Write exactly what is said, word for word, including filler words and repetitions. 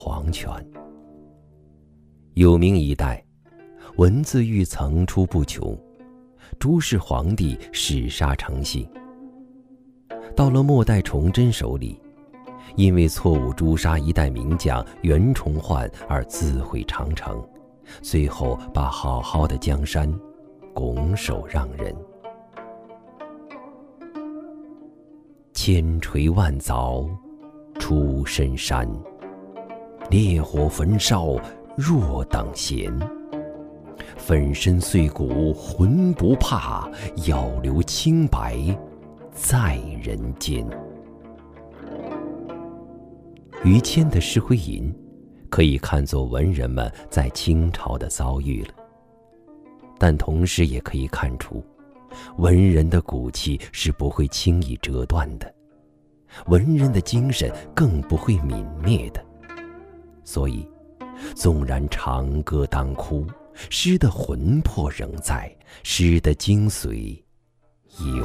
黄泉。有明一代，文字狱层出不穷，诸事皇帝嗜杀成性。到了末代崇祯手里，因为错误诛杀一代名将袁崇焕而自毁长城，最后把好好的江山拱手让人。千锤万凿出深山，烈火焚烧若等闲。粉身碎骨浑不怕，要留清白在人间。于谦的《诗会吟》可以看作文人们在清朝的遭遇了，但同时也可以看出，文人的骨气是不会轻易折断的，文人的精神更不会泯灭的。所以，纵然长歌当哭，诗的魂魄仍在，诗的精髓永